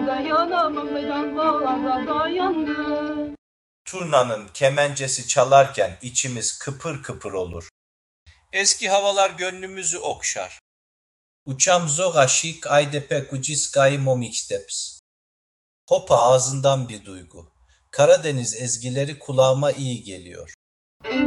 dayanamam bağlarda dayandım. Turnanın kemencesi çalarken içimiz kıpır kıpır olur. Eski havalar gönlümüzü okşar. Uçam zoga şik aydepe kuciskay momiksteps. Hopa ağzından bir duygu. Karadeniz ezgileri kulağıma iyi geliyor.